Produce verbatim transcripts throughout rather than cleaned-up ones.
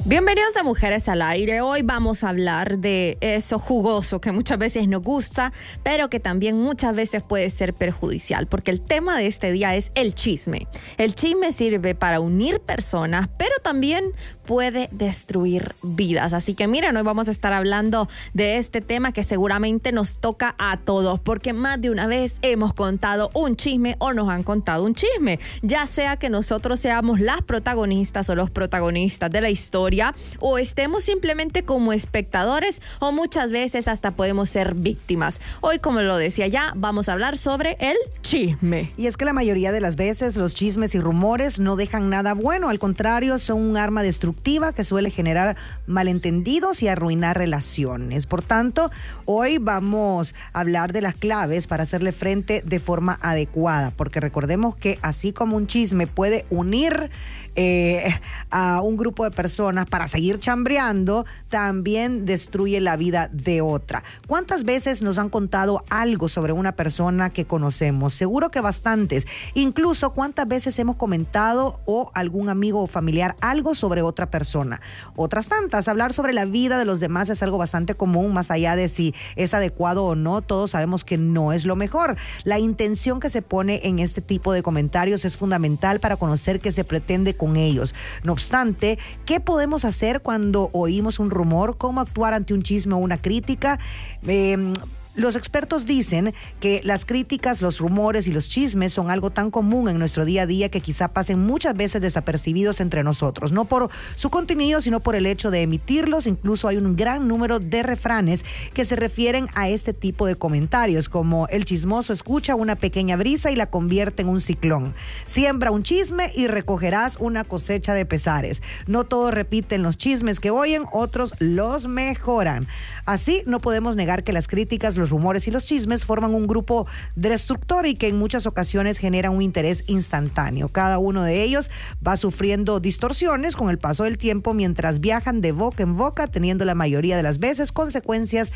Bienvenidos a Mujeres al Aire. Hoy vamos a hablar de eso jugoso que muchas veces nos gusta, pero que también muchas veces puede ser perjudicial, porque el tema de este día es el chisme. El chisme sirve para unir personas, pero también puede destruir vidas. Así que miren, hoy vamos a estar hablando de este tema que seguramente nos toca a todos, porque más de una vez hemos contado un chisme o nos han contado un chisme, ya sea que nosotros seamos las protagonistas o los protagonistas de la historia, o estemos simplemente como espectadores, o muchas veces hasta podemos ser víctimas. Hoy, como lo decía ya, vamos a hablar sobre el chisme. Y es que la mayoría de las veces los chismes y rumores no dejan nada bueno, al contrario, son un arma destructiva que suele generar malentendidos y arruinar relaciones. Por tanto, hoy vamos a hablar de las claves para hacerle frente de forma adecuada, porque recordemos que así como un chisme puede unir Eh, a un grupo de personas para seguir chambreando, también destruye la vida de otra. ¿Cuántas veces nos han contado algo sobre una persona que conocemos? Seguro que bastantes. Incluso, ¿cuántas veces hemos comentado o algún amigo o familiar algo sobre otra persona? Otras tantas. Hablar sobre la vida de los demás es algo bastante común, más allá de si es adecuado o no. Todos sabemos que no es lo mejor. La intención que se pone en este tipo de comentarios es fundamental para conocer qué se pretende con ellos. No obstante, ¿qué podemos hacer cuando oímos un rumor? ¿Cómo actuar ante un chisme o una crítica? Eh, Los expertos dicen que las críticas, los rumores y los chismes son algo tan común en nuestro día a día que quizá pasen muchas veces desapercibidos entre nosotros, no por su contenido, sino por el hecho de emitirlos. Incluso hay un gran número de refranes que se refieren a este tipo de comentarios, como el chismoso escucha una pequeña brisa y la convierte en un ciclón. Siembra un chisme y recogerás una cosecha de pesares. No todos repiten los chismes que oyen, otros los mejoran. Así, no podemos negar que las críticas, los Los rumores y los chismes forman un grupo destructor y que en muchas ocasiones generan un interés instantáneo. Cada uno de ellos va sufriendo distorsiones con el paso del tiempo mientras viajan de boca en boca, teniendo la mayoría de las veces consecuencias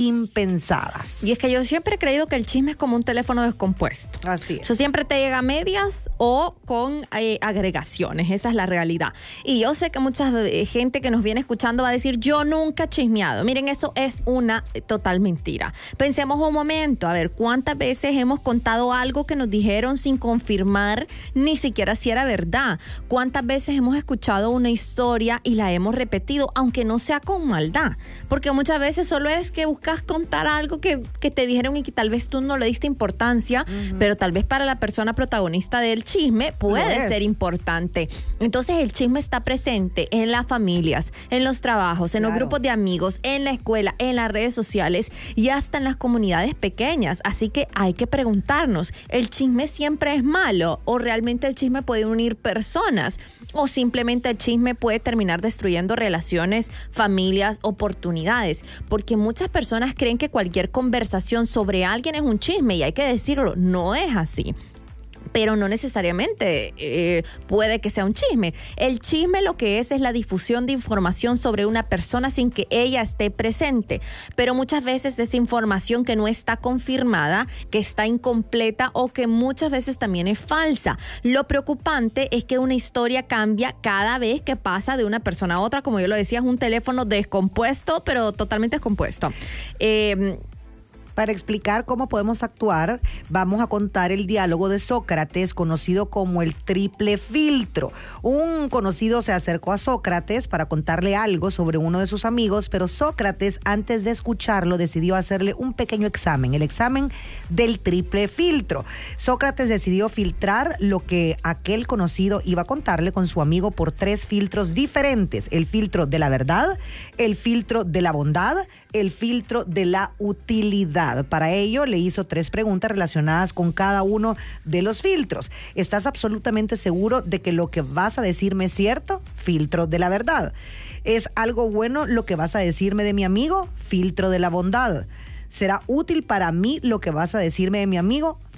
impensadas. Y es que yo siempre he creído que el chisme es como un teléfono descompuesto. Así es. Eso siempre te llega a medias o con eh, agregaciones. Esa es la realidad. Y yo sé que mucha gente que nos viene escuchando va a decir, yo nunca he chismeado. Miren, eso es una total mentira. Pensemos un momento, a ver, ¿cuántas veces hemos contado algo que nos dijeron sin confirmar ni siquiera si era verdad? ¿Cuántas veces hemos escuchado una historia y la hemos repetido, aunque no sea con maldad? Porque muchas veces solo es que buscas contar algo que, que te dijeron y que tal vez tú no le diste importancia, uh-huh. pero tal vez para la persona protagonista del chisme puede ser importante. Entonces el chisme está presente en las familias, en los trabajos, en claro. los grupos de amigos, en la escuela, en las redes sociales y hasta en las comunidades pequeñas, así que hay que preguntarnos, ¿el chisme siempre es malo? ¿O realmente el chisme puede unir personas? ¿O simplemente el chisme puede terminar destruyendo relaciones, familias, oportunidades? Porque muchas personas creen que cualquier conversación sobre alguien es un chisme y hay que decirlo, no es así. Pero no necesariamente eh, puede que sea un chisme. El chisme lo que es es la difusión de información sobre una persona sin que ella esté presente. Pero muchas veces es información que no está confirmada, que está incompleta o que muchas veces también es falsa. Lo preocupante es que una historia cambia cada vez que pasa de una persona a otra. Como yo lo decía, es un teléfono descompuesto, pero totalmente descompuesto. Eh, Para explicar cómo podemos actuar, vamos a contar el diálogo de Sócrates, conocido como el triple filtro. Un conocido se acercó a Sócrates para contarle algo sobre uno de sus amigos, pero Sócrates, antes de escucharlo, decidió hacerle un pequeño examen, el examen del triple filtro. Sócrates decidió filtrar lo que aquel conocido iba a contarle con su amigo por tres filtros diferentes: el filtro de la verdad, el filtro de la bondad, el filtro de la utilidad. Para ello, le hizo tres preguntas relacionadas con cada uno de los filtros. ¿Estás absolutamente seguro de que lo que vas a decirme es cierto? Filtro de la verdad. ¿Es algo bueno lo que vas a decirme de mi amigo? Filtro de la bondad. ¿Será útil para mí lo que vas a decirme de mi amigo?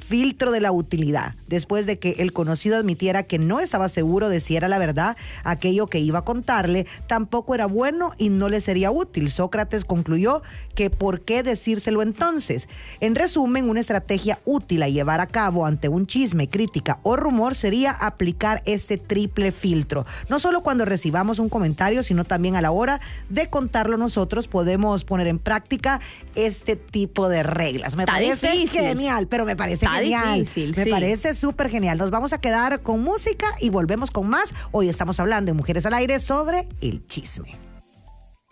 filtro de la utilidad. Después de que el conocido admitiera que no estaba seguro de si era la verdad aquello que iba a contarle, tampoco era bueno y no le sería útil. Sócrates concluyó que ¿por qué decírselo entonces? En resumen, una estrategia útil a llevar a cabo ante un chisme, crítica o rumor sería aplicar este triple filtro. No solo cuando recibamos un comentario, sino también a la hora de contarlo nosotros podemos poner en práctica este tipo de reglas. Me Está parece difícil. genial, pero me parece Está genial. difícil, me sí. parece súper genial. Nos vamos a quedar con música y volvemos con más. Hoy estamos hablando en Mujeres al Aire sobre el chisme.